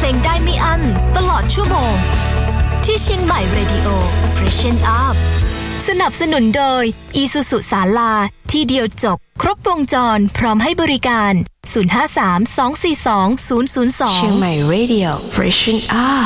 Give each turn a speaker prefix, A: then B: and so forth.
A: ลงได้ไม่อั้นตลอดชั่วโมงที่เชียงใหม่ Radio Freshen Up สนับสนุนโดย Isuzu ศาลาที่เดียวจบครบวงจรพร้อมให้บริการ053-242-002
B: เชียงใหม่ Radio Freshen Up